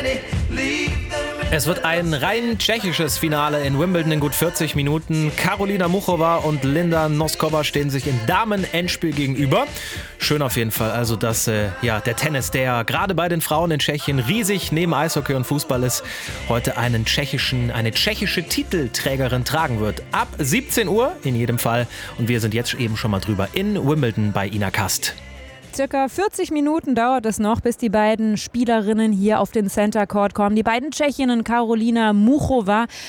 Es wird ein rein tschechisches Finale in Wimbledon in gut 40 Minuten. Karolina Muchova und Linda Noskova stehen sich im Damen-Endspiel gegenüber. Schön auf jeden Fall, also dass der Tennis, der gerade bei den Frauen in Tschechien riesig neben Eishockey und Fußball ist, heute eine tschechische Titelträgerin tragen wird. Ab 17 Uhr in jedem Fall. Und wir sind jetzt eben schon mal drüber in Wimbledon bei Ina Kast. Circa 40 Minuten dauert es noch, bis die beiden Spielerinnen hier auf den Center Court kommen. Die beiden Tschechinnen Karolina Muchova